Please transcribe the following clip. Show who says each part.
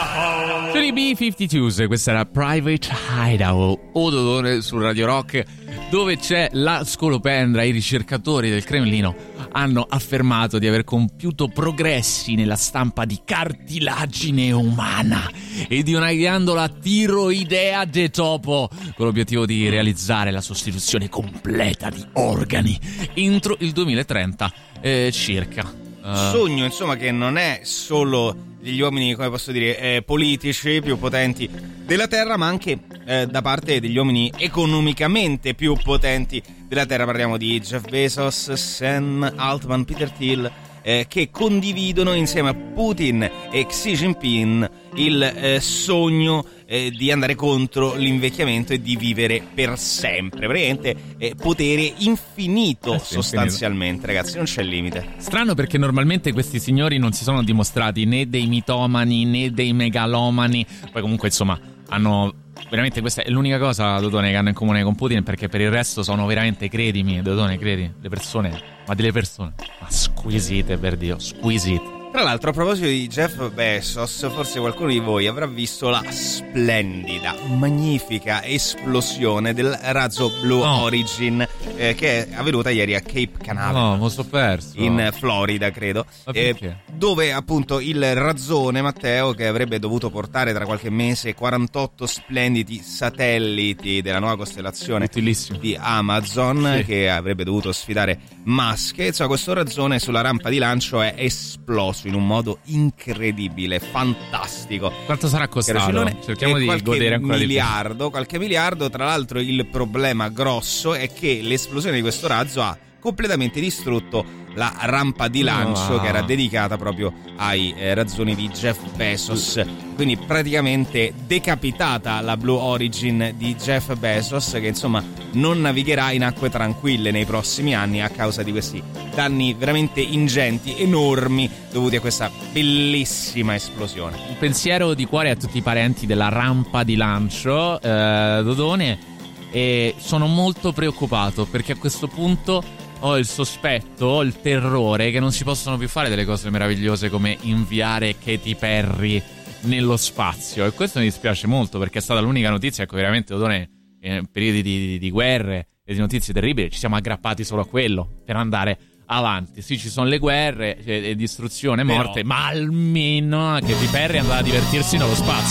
Speaker 1: B-52s, questa era Private Hideout, o Dodone su Radio Rock, dove c'è la scolopendra. I ricercatori del Cremlino hanno affermato di aver compiuto progressi nella stampa di cartilagine umana e di una ghiandola tiroidea de topo, con l'obiettivo di realizzare la sostituzione completa di organi entro il 2030 circa.
Speaker 2: Sogno, insomma, che non è solo degli uomini, come posso dire, politici più potenti della Terra, ma anche da parte degli uomini economicamente più potenti della Terra. Parliamo di Jeff Bezos, Sam Altman, Peter Thiel, che condividono insieme a Putin e Xi Jinping il sogno di andare contro l'invecchiamento e di vivere per sempre. Praticamente potere infinito, sostanzialmente, ragazzi, non c'è limite.
Speaker 1: Strano, perché normalmente questi signori non si sono dimostrati né dei mitomani né dei megalomani. Poi comunque, insomma, hanno veramente, questa è l'unica cosa, Dodone, che hanno in comune con Putin, perché per il resto sono veramente, credimi, Dodone, credi, le persone, ma delle persone, ma squisite, per Dio, squisite.
Speaker 2: Tra l'altro, a proposito di Jeff Bezos, forse qualcuno di voi avrà visto la splendida, magnifica esplosione del razzo Blue Origin che è avvenuta ieri a Cape Canaveral.
Speaker 1: No, mi sono perso.
Speaker 2: In Florida, credo. Dove appunto il razzone, Matteo, che avrebbe dovuto portare tra qualche mese 48 splendidi satelliti della nuova costellazione
Speaker 1: utilissimo
Speaker 2: di Amazon, sì, che avrebbe dovuto sfidare Musk. Insomma, questo razzone sulla rampa di lancio è esploso in un modo incredibile, fantastico.
Speaker 1: Quanto sarà costato? Cerchiamo di godere ancora
Speaker 2: qualche miliardo. Tra l'altro, il problema grosso è che l'esplosione di questo razzo ha completamente distrutto la rampa di lancio che era dedicata proprio ai razzoni di Jeff Bezos. Quindi praticamente decapitata la Blue Origin di Jeff Bezos, che insomma non navigherà in acque tranquille nei prossimi anni a causa di questi danni veramente ingenti, enormi, dovuti a questa bellissima esplosione.
Speaker 1: Un pensiero di cuore a tutti i parenti della rampa di lancio, Dodone, e sono molto preoccupato, perché a questo punto ho il sospetto, ho il terrore che non si possono più fare delle cose meravigliose come inviare Katy Perry nello spazio, e questo mi dispiace molto, perché è stata l'unica notizia, ecco, veramente, Dodone, in periodi di guerre e di notizie terribili ci siamo aggrappati solo a quello per andare avanti. Sì, ci sono le guerre e distruzione, morte, ma almeno Katy Perry andava a divertirsi nello spazio.